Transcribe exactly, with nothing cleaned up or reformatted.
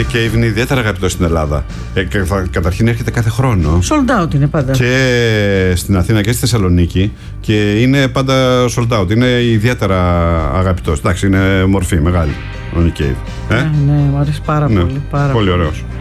Nick Cave είναι ιδιαίτερα αγαπητό στην Ελλάδα. Ε, καταρχήν έρχεται κάθε χρόνο. Sold out είναι πάντα. Και στην Αθήνα και στη Θεσσαλονίκη. Και είναι πάντα sold out. Είναι ιδιαίτερα αγαπητός. Εντάξει, είναι μορφή μεγάλη ο Nick Cave. Ε? Ναι, ναι, μου αρέσει πάρα ναι, πολύ. Πάρα πολύ πολύ. ωραίος.